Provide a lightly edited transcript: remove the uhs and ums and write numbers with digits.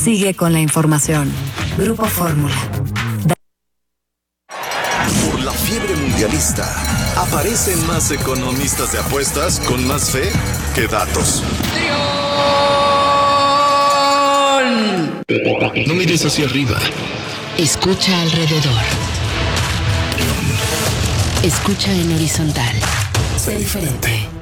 Sigue con la información. Grupo Fórmula. Por la fiebre mundialista, aparecen más economistas de apuestas con más fe que datos. No mires hacia arriba. Escucha alrededor. Escucha en horizontal. Sé diferente.